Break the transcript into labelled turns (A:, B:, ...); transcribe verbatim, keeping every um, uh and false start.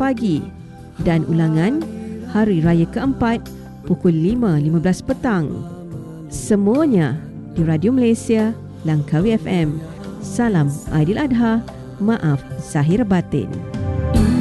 A: pagi dan ulangan hari raya keempat pukul lima lima belas petang. Semuanya di Radio Malaysia Langkawi F M. Salam Aidiladha, maaf zahir batin.